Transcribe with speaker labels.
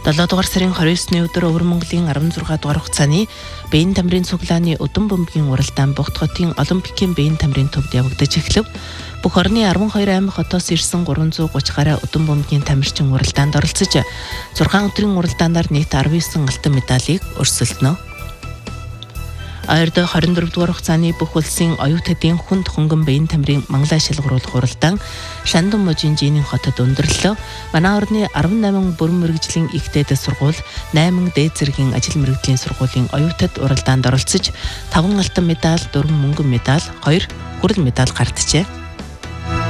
Speaker 1: 7 дугаар сарын 29-ны өдөр Өвөр Монголын 16 дугаар хугацааны биеийн тамирын цуглааны удам бөмбөгийн уралдаан Богд хотын Олимпикийн биеийн тамирын төвд явагдаж эхлэв. Бүх орны 12 аймаг хотоос ирсэн 330 гаруй удам бөмбөгийн тамирчин уралдаанд оролцож 6 өдрийн уралдаанаар нийт 19 алтан медалийг өрсөлдөнө. Ойрд 24 дугаар хугацааны бүх улсын оюутнуудын хүнд хөнгөн биеийн тамирын Мангалай шалгаруулах уралдаан Шандан мужийн Жинийн хотод өндөрлөө. Манай орны 18 бүрэн мэргэжлийн ихтэйд сургууль, 8 дээд зэргийн ажил мэргэжлийн сургуулийн оюутнууд уралдаанд оролцож 5 алтан медаль, 4 мөнгөн медаль, 2 хүрэл медаль гарджээ.